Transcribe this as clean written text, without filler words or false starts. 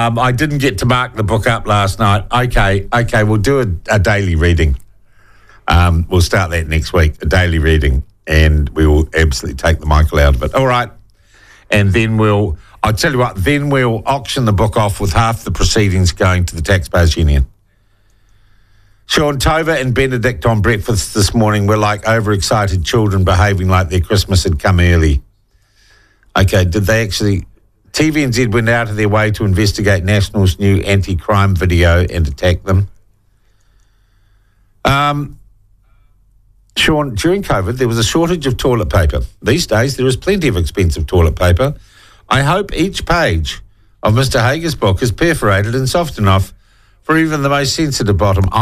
I didn't get to mark the book up last night. Okay, we'll do a daily reading. We'll start that next week, a daily reading, and we will absolutely take the Michael out of it. All right. And then I'll tell you what, then we'll auction the book off with half the proceedings going to the Taxpayers Union. Sean, Tova and Benedict on breakfast this morning were like overexcited children behaving like their Christmas had come early. Okay, did they actually... TVNZ went out of their way to investigate National's new anti-crime video and attack them. Sean, during COVID, there was a shortage of toilet paper. These days, there is plenty of expensive toilet paper. I hope each page of Mr. Hager's book is perforated and soft enough for even the most sensitive bottom.